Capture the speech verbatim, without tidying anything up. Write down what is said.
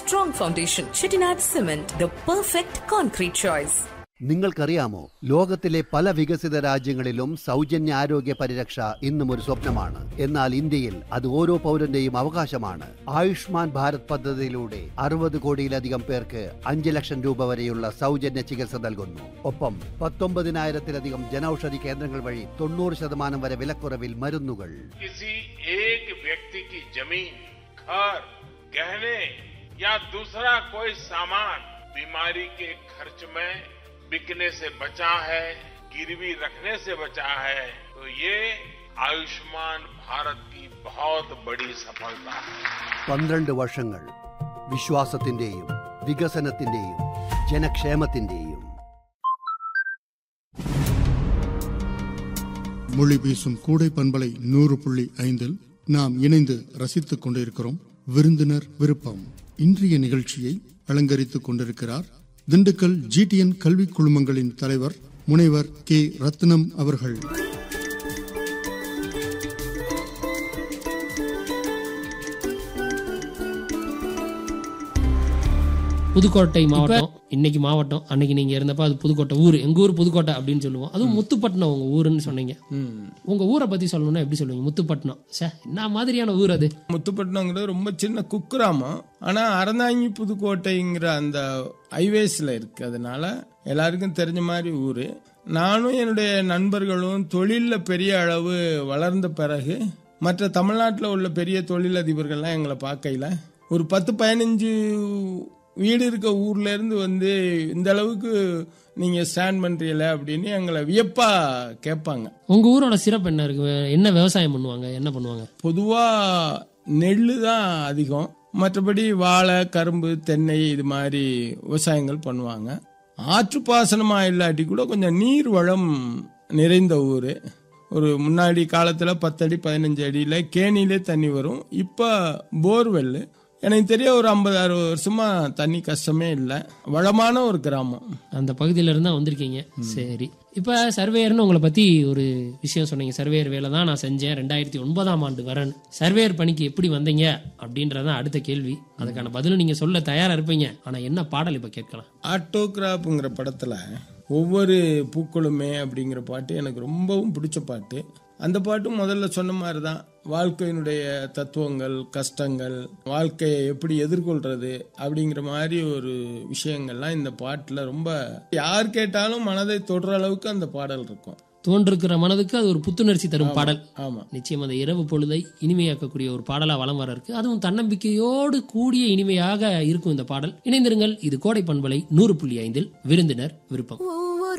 strong foundation. Chettinad Cement, the perfect concrete choice. നിങ്ങൾക്കറിയാമോ, ലോകത്തിലെ പല വികസിത രാജ്യങ്ങളിലും സൗജന്യ ആരോഗ്യ പരിരക്ഷ ഇന്നും ഒരു സ്വപ്നമാണ്. എന്നാൽ ഇന്ത്യയിൽ അത് ഓരോ പൗരന്റെയും അവകാശമാണ്. ആയുഷ്മാൻ ഭാരത് പദ്ധതിയിലൂടെ അറുപത് കോടിയിലധികം പേർക്ക് അഞ്ച് ലക്ഷം രൂപ വരെയുള്ള സൗജന്യ ചികിത്സ നൽകുന്നു. ഒപ്പം പത്തൊമ്പതിനായിരത്തിലധികം ജനൌഷധി കേന്ദ്രങ്ങൾ വഴി തൊണ്ണൂറ് ശതമാനം വരെ വിലക്കുറവിൽ മരുന്നുകൾ. बीमारी के खर्च में बिकने से बचा है, गिरवी रखने से बचा है, तो ये आयुष्मान भारत की बहुत बड़ी सफलता है. പന്ത്രണ്ട് വർഷങ്ങൾ വിശ്വാസത്തിന്റെയും വികസനത്തിന്റെയും ജനക്ഷേമത്തിന്റെയും. மொழி பேசும் கூடை பண்பலை நூறு புள்ளி ஐந்தில் நாம் இணைந்து ரசித்துக் கொண்டிருக்கிறோம். விருந்தினர் விருப்பம். இன்றைய நிகழ்ச்சியை அலங்கரித்துக் கொண்டிருக்கிறார் திண்டுக்கல் ஜிடிஎன் கல்வி குழுமங்களின் தலைவர் முனைவர் கே ரத்னம் அவர்கள். புதுக்கோட்டை மாவட்டம், இன்னைக்கு மாவட்டம், அன்னைக்கு நீங்க இருந்தப்ப அது புதுக்கோட்டை ஊர், எங்க ஊர் புதுக்கோட்டை அப்படின்னு சொல்லுவோம். அதுவும் முத்துப்பட்டினம் உங்க ஊருன்னு சொன்னீங்க. உங்க ஊரை பத்தி சொல்லணும்னா எப்படி சொல்லுவீங்க? முத்துப்பட்டினம் என்ன மாதிரியான ஊர் அது? முத்துப்பட்டினங்கிறது ரொம்ப சின்ன குக்கிராமம், ஆனா அறந்தாங்கி புதுக்கோட்டைங்கிற அந்த ஹைவேஸ்ல இருக்கு. அதனால எல்லாருக்கும் தெரிஞ்ச மாதிரி ஊரு. நானும் என்னுடைய நண்பர்களும் தொழில பெரிய அளவு வளர்ந்த பிறகு மற்ற தமிழ்நாட்டில் உள்ள பெரிய தொழிலதிபர்கள்லாம் எங்களை பார்க்கையில ஒரு பத்து பதினஞ்சு வீடு இருக்க ஊர்ல இருந்து வந்து இந்த அளவுக்கு நீங்க ஸ்டாண்ட் பண்றீல அப்படின்னு எங்களை வியப்பா கேட்பாங்க. உங்க ஊரோட சிறப்பு என்ன இருக்கு? என்ன விவசாயம் பண்ணுவாங்க? என்ன பண்ணுவாங்க? பொதுவா நெல்லு தான் அதிகம். மற்றபடி வாழை, கரும்பு, தென்னை இது மாதிரி விவசாயங்கள் பண்ணுவாங்க. ஆற்று பாசனமா இல்லாட்டி கூட கொஞ்சம் நீர் வளம் நிறைந்த ஊர். ஒரு முன்னாடி காலத்துல பத்து அடி பதினஞ்சு அடியில கேணிலே தண்ணி வரும். இப்ப போர்வெல். எனக்கு தெரிய ஒரு ஐம்பது அறுபது வருஷமா தண்ணி கஷ்டமே இல்லை. வளமான ஒரு கிராமம். அந்த பகுதியில இருந்தா வந்திருக்கீங்க. சரி, இப்ப சர்வேயர்னு உங்களை பத்தி ஒரு விஷயம் சொன்னீங்க. சர்வேயர் வேலை தான் நான் செஞ்சேன் ரெண்டாயிரத்தி ஒன்பதாம் ஆண்டு வரேன். சர்வேயர் பணிக்கு எப்படி வந்தீங்க அப்படின்றதான் அடுத்த கேள்வி. அதுக்கான பதிலும் நீங்க சொல்ல தயாரா இருப்பீங்க. ஆனா என்ன பாடல் இப்ப கேட்கலாம்? ஆட்டோகிராப்ங்கிற படத்துல ஒவ்வொரு பூக்களுமே அப்படிங்கிற பாட்டு எனக்கு ரொம்பவும் பிடிச்ச பாட்டு. அந்த பாட்டும் முதல்ல சொன்ன மாதிரி தான், வாழ்க்கையினுடைய தத்துவங்கள், கஷ்டங்கள், வாழ்க்கையை எப்படி எதிர்கொள்றது அப்படிங்கிற மாதிரி ஒரு விஷயங்கள்லாம் இந்த பாட்டுல ரொம்ப யார் கேட்டாலும் மனதை தொடுற அளவுக்கு அந்த பாடல் இருக்கும். தோன்றிருக்கிற மனதுக்கு அது ஒரு புத்துணர்ச்சி தரும் பாடல். ஆமா, நிச்சயம் அந்த இரவு பொழுதை இனிமையாக்கக்கூடிய ஒரு பாடலா வலம் வர இருக்கு. அதுவும் தன்னம்பிக்கையோடு கூடிய இனிமையாக இருக்கும் இந்த பாடல். இணைந்திருங்கள். இது கோடை பண்பலை நூறு புள்ளி ஐந்தில் விருந்தினர் விருப்பம்.